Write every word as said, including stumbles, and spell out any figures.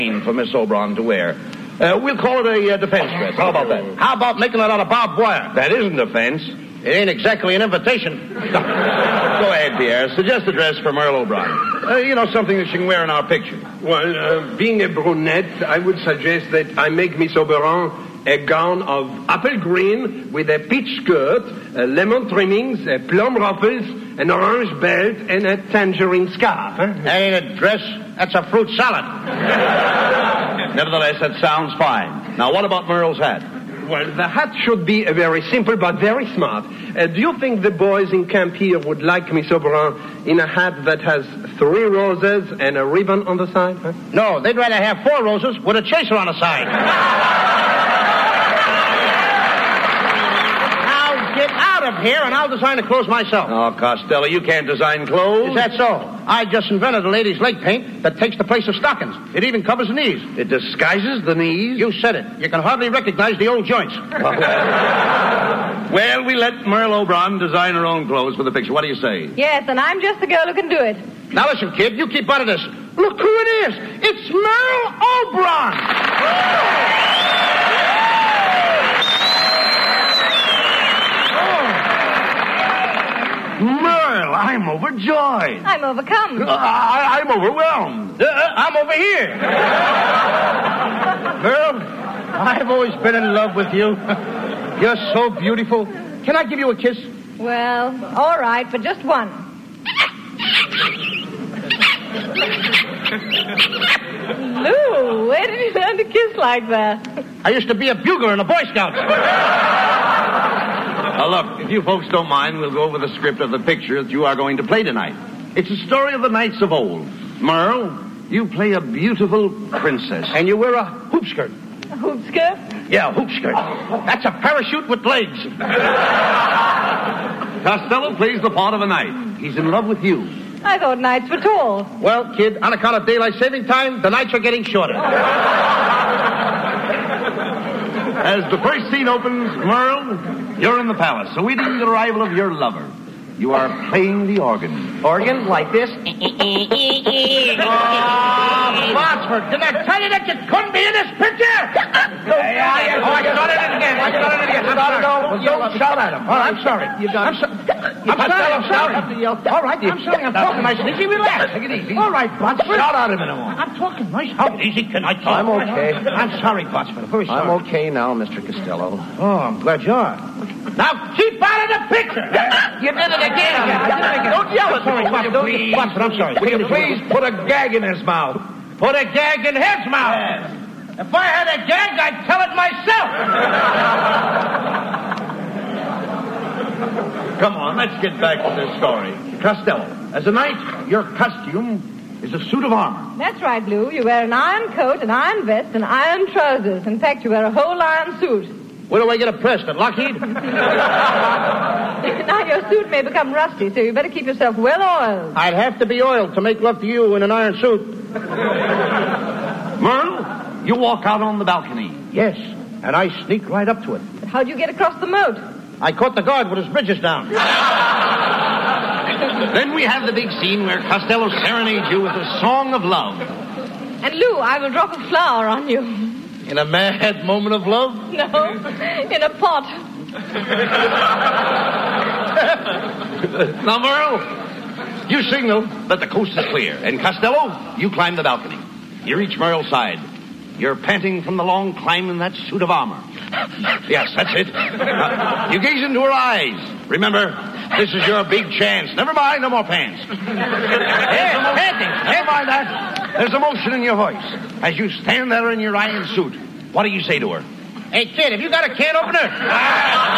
for Miss Oberon to wear. Uh, we'll call it a uh, defense dress. How about that? How about making it out of barbed wire? That isn't defense. It ain't exactly an invitation. Go ahead, Pierre. Suggest a dress for Merle O'Brien. Uh, you know, something that she can wear in our picture. Well, uh, being a brunette, I would suggest that I make Miss Oberon a gown of apple green with a peach skirt, uh, lemon trimmings, uh, plum ruffles, an orange belt, and a tangerine scarf. Huh? That ain't a dress. That's a fruit salad. Nevertheless, that sounds fine. Now, what about Merle's hat? Well, the hat should be uh, very simple but very smart. Uh, do you think the boys in camp here would like Miss Oberon in a hat that has three roses and a ribbon on the side? Huh? No, they'd rather have four roses with a chaser on the side. Get out of here, and I'll design the clothes myself. Oh, Costello, you can't design clothes. Is that so? I just invented a ladies' leg paint that takes the place of stockings. It even covers the knees. It disguises the knees? You said it. You can hardly recognize the old joints. Well, we let Merle Oberon design her own clothes for the picture. What do you say? Yes, and I'm just the girl who can do it. Now listen, kid, you keep out of this. Look who it is. It's Merle Oberon. Merle, I'm overjoyed. I'm overcome. Uh, I, I'm overwhelmed. Uh, uh, I'm over here. Merle, I've always been in love with you. You're so beautiful. Can I give you a kiss? Well, all right, but just one. Lou, where did you learn to kiss like that? I used to be a bugler in the Boy Scouts. Now, look, if you folks don't mind, we'll go over the script of the picture that you are going to play tonight. It's a story of the knights of old. Merle, you play a beautiful princess. And you wear a hoop skirt. A hoop skirt? Yeah, a hoop skirt. That's a parachute with legs. Costello plays the part of a knight. He's in love with you. I thought knights were tall. Well, kid, on account of daylight saving time, the nights are getting shorter. As the first scene opens, Merle, you're in the palace, awaiting the arrival of your lover. You are playing the organ. Organ like this? Oh, Botsford, did I tell you that you couldn't be in this picture? Oh, I started it again. I started it again. I'm sorry. Well, don't shout at him. Oh, I'm sorry. You got I'm, so- I'm sorry. I'm sorry. All right, I'm sorry. I'm talking nice and easy. Relax. Take it easy. All right, Botsford. Shout at him in a moment. I'm talking nice. How easy can I talk? I'm okay. I'm sorry, Botsford. Very sorry. I'm okay now, Mister Costello. Oh, I'm glad you are. Now keep out of the picture. You did it again. Don't yell at me. Please. Botsford, I'm sorry. Will you please put a gag in his mouth? Put a gag in his mouth. Yes. If I had a gag, I'd tell it myself. Come on, let's get back to this story. Costello, as a knight, your costume is a suit of armor. That's right, Lou. You wear an iron coat, an iron vest, and iron trousers. In fact, you wear a whole iron suit. Where do I get it pressed? At Lockheed? Now your suit may become rusty, so you better keep yourself well oiled. I'd have to be oiled to make love to you in an iron suit. Merle, you walk out on the balcony. Yes, and I sneak right up to it. But how'd you get across the moat? I caught the guard with his bridges down. Then we have the big scene where Costello serenades you with a song of love. And Lou, I will drop a flower on you. In a mad moment of love? No, in a pot. Now, Merle, you signal that the coast is clear. And Costello, you climb the balcony. You reach Merle's side. You're panting from the long climb in that suit of armor. Yes, that's it. Uh, you gaze into her eyes. Remember, this is your big chance. Never mind, no more pants. There's emotion. Never mind that. There's emotion in your voice. As you stand there in your iron suit, what do you say to her? Hey, kid, have you got a can opener?